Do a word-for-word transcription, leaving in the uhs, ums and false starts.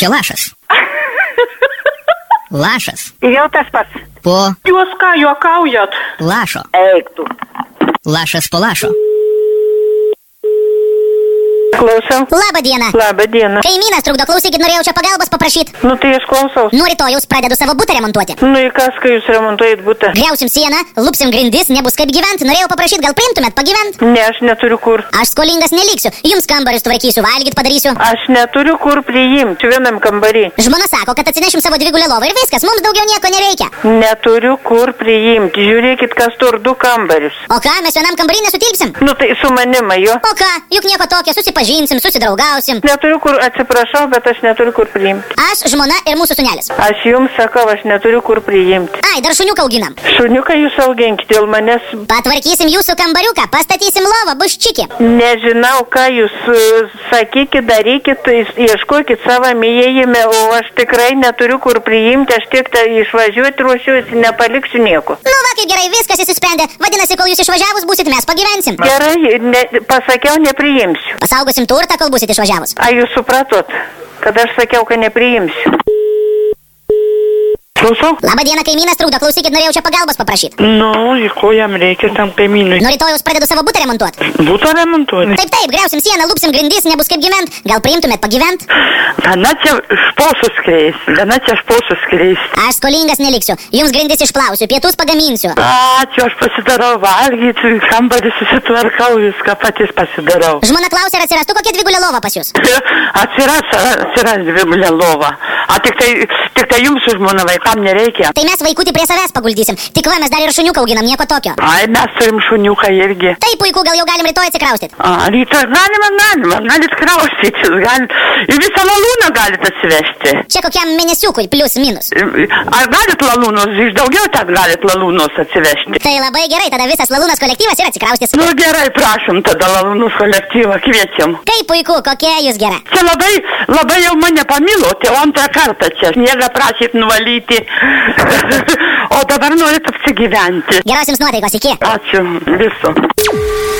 Čia lašas. Lašas. Jau tas pats. Po Jūs ką, juokaujat? lašo. Eik tu. Lašas po lašo. Klausau. Labą dieną. Labą dieną. Kaimynas trukdo, klausykit, norėjau čia pagalbos paprašyti. Nu tai aš klausaus. Nuo rytojaus pradedu savo butą remontuoti. Nu į kas, kai jūs remontuojat butą? Griausim sieną, lupsim grindis, nebus kaip gyventi. Norėjau paprašyti, gal priimtumėt pagyventi? Ne, aš neturiu kur. Aš skolingas neliksiu. Jums kambarius tvarkysiu, valgyt padarysiu. Aš neturiu kur priimti vienam kambarį. Žmona sako, kad atsinešim savo dvigulę lovą ir viskas, mums daugiau nieko nereikia. Neturiu kur priimti. Žiūrėkit, kas tur du kambarius. O ką, mes vienam kambarį nesutilpsim? Nu tai su manima jo. O ką, juk nieko tokio, susipažinsim, susidraugausim. Neturiu kur, atsiprašau, bet aš neturiu kur priimti. Aš, žmona ir mūsų sunelis. Aš jums sakau, aš neturiu kur priimti. Ai, dar šuniuką auginam. Šuniuką jūs auginkit, dėl manęs Patvarkysim jūsų kambariuką, pastatysim lovą, bus čiki. nežinau, ką jūs uh, sakykit, darykit, ieškokit savo įėjime, o aš tikrai neturiu kur priimti, aš tik tai išvažiuoti ruošiuosi, nepaliksiu nieko. Nu va, kaip gerai, viskas įsisprendė. Vadinasi, kol jūs išvažiavus būsit, mes pagyvensim. Gerai, ne, pasakiau, nepriimsiu. Pasaugosim turtą, kol būsit išvažiavus. A jūs supratot, kad aš sakiau, kad nepriimsiu. Klausau? Labą dieną, kaimynas trukdo, klausykit, norėjau čia pagalbos paprašyti. Nu, į ko jam reikia tam kaimynui? Nuo rytojaus pradedu savo butą remontuoti. Būtų remontuoti. Taip, taip, griausim sieną, lupsim grindis, nebus kaip gyvent. Gal priimtumėt pagyvent? Gana čia šposus kreis, gana čia šposus kreis. Aš skolingas neliksiu. Jums grindis išplausiu, pietus pagaminsiu. Ačiū, aš pasidarau valgyti, kambarį susitvarkau, viską patys pasidarau. Žmona klausė, ar atsirastų kokia dvigulė lova pas jūs. Atsiras, atsiras dvigulė lova. A tik tai, tik tai jums su žmona vaikam nereikia. Tai mes vaikutį prie savęs paguldysim. Tik va, mes dar ir šuniuką auginam, nieko tokio. Ai, mes turim šuniuką irgi. Tai puiku, gal jau galim rytoj atsikraustyti. A, rytoj galima, galima, galit kraustytis, galit, ir visą lalūną galit atsivežti. Čia kokiam mėnesiukui, plius minus. Ar galit lalūnus, iš daugiau ten galit lalūnus atsivežti? Tai labai gerai, tada visas lalūnas kolektyvas ir atsikraustys. Nu gerai, prašom tada lalūnus kolektyvą, kviečiam. Kaip puiku, kokia jūs gera. Čia labai, labai jau mane pamilote, o antrą kartą čia sniegą prašyt nuvalyti, o dabar norit apsigyventi. Geros jums nuotaikos, iki. Ačiū, viso.